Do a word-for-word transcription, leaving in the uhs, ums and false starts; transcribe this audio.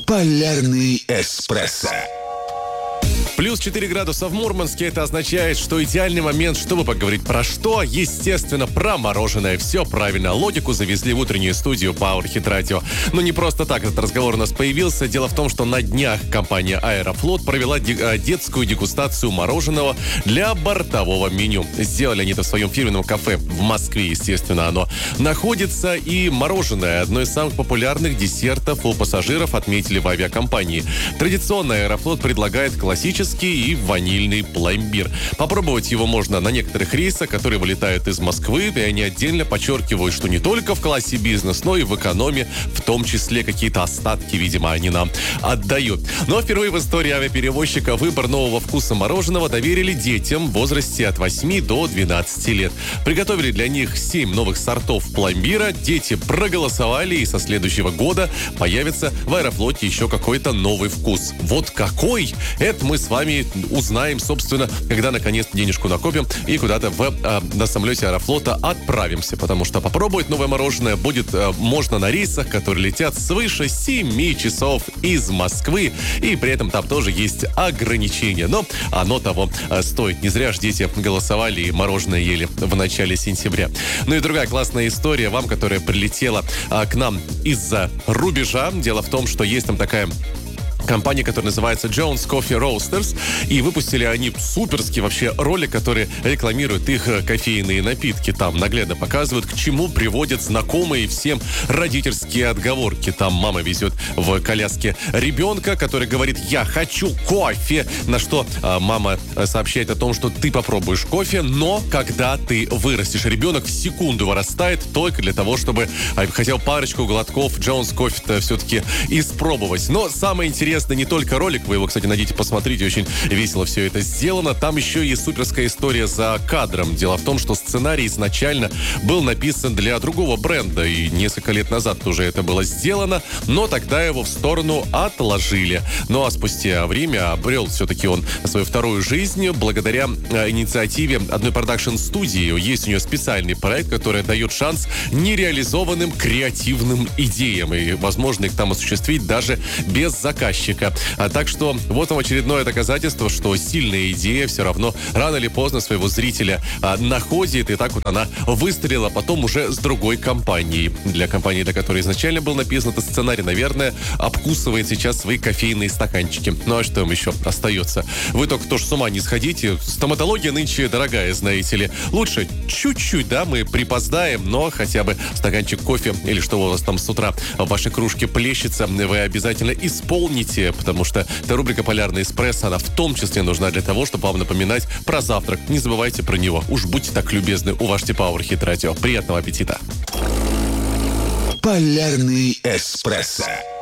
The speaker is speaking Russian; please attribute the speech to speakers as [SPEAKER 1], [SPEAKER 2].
[SPEAKER 1] Полярный эспрессо.
[SPEAKER 2] Плюс четыре градуса в Мурманске. Это означает, что идеальный момент, чтобы поговорить про что? Естественно, про мороженое. Все правильно. Логику завезли в утреннюю студию Power Hit Radio. Но не просто так этот разговор у нас появился. Дело в том, что на днях компания Аэрофлот провела де- детскую дегустацию мороженого для бортового меню. Сделали они это в своем фирменном кафе в Москве, естественно, оно находится. И мороженое — одно из самых популярных десертов у пассажиров, отметили в авиакомпании. Традиционно Аэрофлот предлагает классический и ванильный пломбир. Попробовать его можно на некоторых рейсах, которые вылетают из Москвы, и они отдельно подчеркивают, что не только в классе бизнес, но и в экономе, в том числе какие-то остатки, видимо, они нам отдают. Но впервые в истории авиаперевозчика выбор нового вкуса мороженого доверили детям в возрасте от восьми до двенадцати лет. Приготовили для них семь новых сортов пломбира, дети проголосовали, и со следующего года появится в Аэрофлоте еще какой-то новый вкус. Вот какой? Это мы с вами узнаем, собственно, когда наконец денежку накопим и куда-то в, э, на самолете Аэрофлота отправимся, потому что попробовать новое мороженое будет э, можно на рейсах, которые летят свыше семи часов из Москвы, и при этом там тоже есть ограничения, но оно того э, стоит. Не зря ж дети голосовали и мороженое ели в начале сентября. Ну и другая классная история вам, которая прилетела э, к нам из-за рубежа. Дело в том, что есть там такая компания, которая называется Jones Coffee Roasters, и выпустили они суперский вообще ролик, который рекламирует их кофейные напитки. Там наглядно показывают, к чему приводят знакомые всем родительские отговорки. Там мама везет в коляске ребенка, который говорит: «Я хочу кофе», на что а, мама сообщает о том, что ты попробуешь кофе, но когда ты вырастешь. Ребенок в секунду вырастает только для того, чтобы а, хотел парочку глотков Jones Coffee все-таки испробовать. Но самое интересное, не только ролик, вы его, кстати, найдите, посмотрите, очень весело все это сделано. Там еще и суперская история за кадром. Дело в том, что сценарий изначально был написан для другого бренда, и несколько лет назад уже это было сделано, но тогда его в сторону отложили. Ну а спустя время обрел все-таки он свою вторую жизнь благодаря инициативе одной продакшн-студии. Есть у нее специальный проект, который дает шанс нереализованным креативным идеям, и возможно их там осуществить даже без заказчика. А так что вот вам очередное доказательство, что сильная идея все равно рано или поздно своего зрителя а, находит, и так вот она выстрелила потом уже с другой компанией. Для компании, для которой изначально был написан этот сценарий, наверное, обкусывает сейчас свои кофейные стаканчики. Ну а что им еще остается? Вы только тоже с ума не сходите. Стоматология нынче дорогая, знаете ли. Лучше чуть-чуть, да, мы припоздаем, но хотя бы стаканчик кофе или что у вас там с утра в вашей кружке плещется, вы обязательно исполните, потому что эта рубрика «Полярный эспрессо», она в том числе нужна для того, чтобы вам напоминать про завтрак. Не забывайте про него. Уж будьте так любезны, уважьте Power Hit Radio. Приятного аппетита!
[SPEAKER 1] Полярный эспрессо.